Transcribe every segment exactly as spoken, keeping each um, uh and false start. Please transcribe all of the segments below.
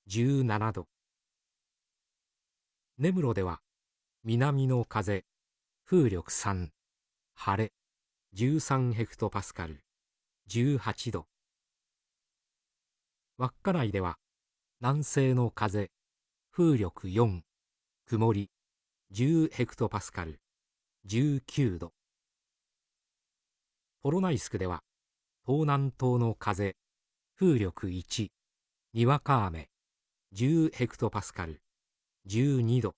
じゅうななど。根室では南の風、風力さん、晴れ、じゅうさんヘクトパスカル、じゅうはちど。稚内では南西の風、風力よん、曇り、じゅうヘクトパスカル、じゅうきゅうど。ポロナイスクでは東南東の風、風力いち、にわか雨、じゅうヘクトパスカル、じゅうにど。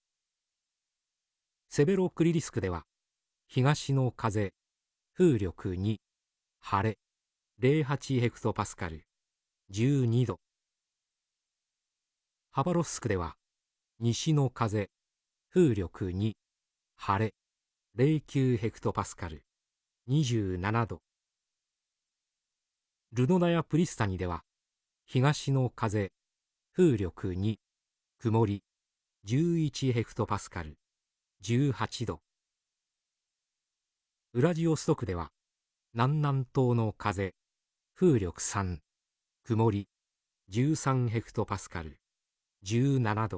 セベロクリリスクでは東の風、風力に、晴れ、ゼロはちヘクトパスカル、じゅうにど。ハバロフスクでは西の風、風力に、晴れ、ゼロきゅうヘクトパスカル、にじゅうななど。ルノナやプリスタニでは東の風、風力に、曇り、じゅういちヘクトパスカル、じゅうはちど。ウラジオストクでは南南東の風、風力さん、曇り、じゅうさんヘクトパスカル、じゅうななど。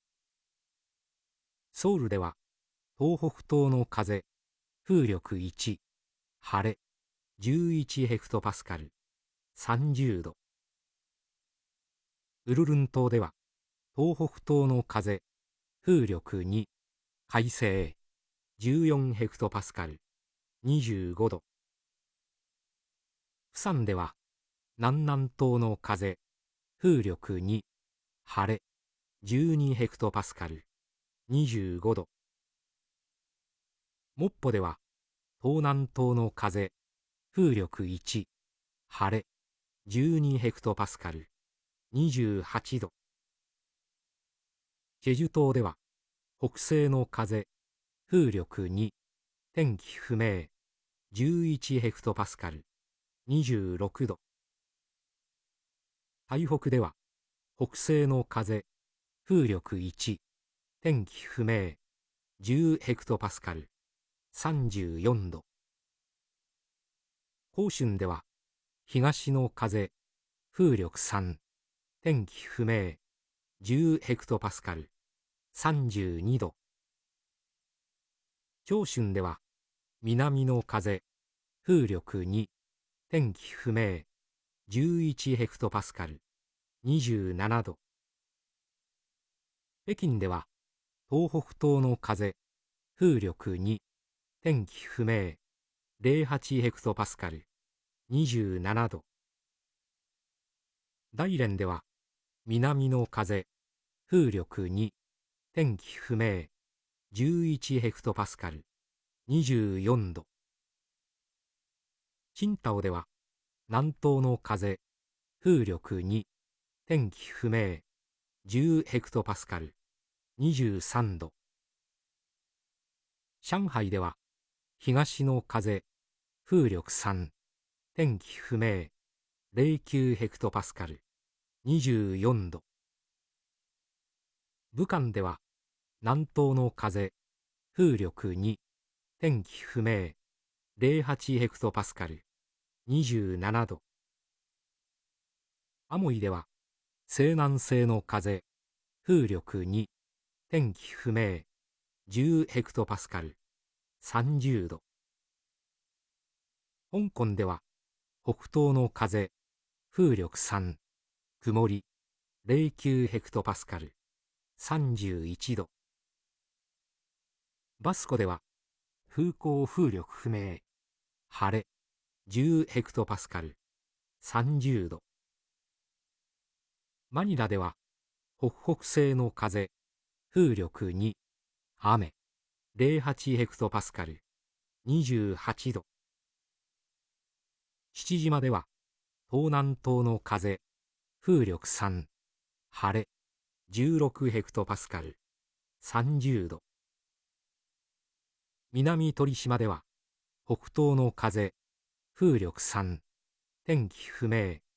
ソウルでは東北東の風、風力いち、晴れ、じゅういちヘクトパスカル、さんじゅうど。ウルルン島では東北東の風、風力に、快晴、じゅうよんヘクトパスカル、にじゅうごど。プサンでは南南東の風、風力に、晴れ、じゅうにヘクトパスカル、にじゅうごど。モッポでは東南東の風、風力いち、晴れ、じゅうにヘクトパスカル、にじゅうはちど。チェジュ島では北西の風、風力に、天気不明、じゅういちヘクトパスカル、にじゅうろくど。台北では北西の風、風力いち、天気不明、じゅうヘクトパスカル、さんじゅうよんど。広春では東の風、風力さん、天気不明、じゅうヘクトパスカル、さんじゅうにど。長春では南の風、風力に、天気不明、じゅういちヘクトパスカル、にじゅうななど。北京では東北東の風、風力に、天気不明、ゼロはちヘクトパスカル、にじゅうななど。大連では南の風、風力に、天気不明、じゅういちヘクトパスカル、にじゅうよんど。青島では南東の風、風力に、天気不明、じゅうヘクトパスカル、にじゅうさんど。上海では東の風、風力さん、天気不明、ゼロきゅうヘクトパスカル、にじゅうよんど。武漢では南東の風、風力に、天気不明、ゼロはちヘクトパスカル、にじゅうななど。アモイでは西南西の風、風力に、天気不明、じゅうヘクトパスカル、さんじゅうど。香港では北東の風、風力さん、曇り、ゼロきゅうヘクトパスカル、さんじゅういちど。バスコでは風向風力不明、晴れ、じゅうヘクトパスカル、さんじゅうど。マニラでは北北西の風、風力に、雨、ゼロはちヘクトパスカル、にじゅうはちど。父島では東南東の風、風力さん、晴れ、じゅうろくヘクトパスカル、さんじゅうど。南鳥島では北東の風、風力さん、天気不明、